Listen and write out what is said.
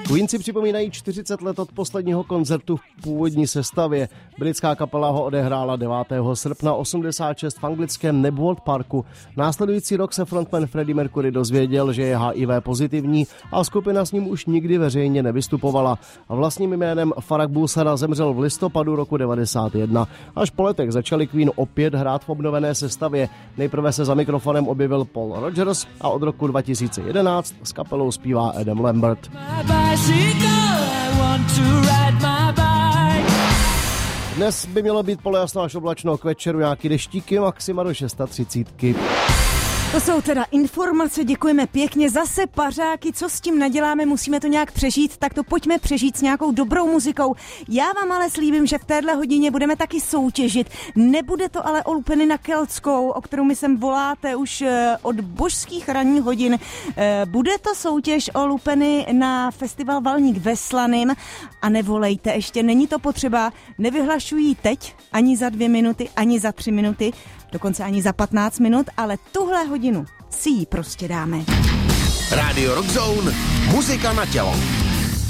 Queen si připomínají 40 let od posledního koncertu v původní sestavě. Britská kapela ho odehrála 9. srpna 86 v anglickém Nebworth Parku. Následující rok se frontman Freddie Mercury dozvěděl, že je HIV pozitivní a skupina s ním už nikdy veřejně nevystupovala. Vlastním jménem Farag Bulsara zemřel v listopadu roku 91. Až po letech začali Queen opět hrát v obnovené sestavě. Nejprve se za mikrofonem objevil Paul Rodgers a od roku 2011 s kapelou zpívá Adam Lambert. Dnes by mělo být polojasno až oblačno, k večeru nějaký deštíky, maxima do 630. To jsou teda informace, děkujeme pěkně. Zase pařáky, co s tím naděláme, musíme to nějak přežít, tak to pojďme přežít s nějakou dobrou muzikou. Já vám ale slíbím, že v téhle hodině budeme taky soutěžit. Nebude to ale o lupeny na keltskou, o kterou mi sem voláte už od božských ranních hodin. Bude to soutěž o lupeny na festival Valník ve Slaným a nevolejte ještě, není to potřeba, nevyhlašují teď, ani za 2 minuty, ani za 3 minuty, dokonce ani za 15 minut, ale tuhle hodinu si ji prostě dáme. Rádio Rock Zone, muzika na tělo.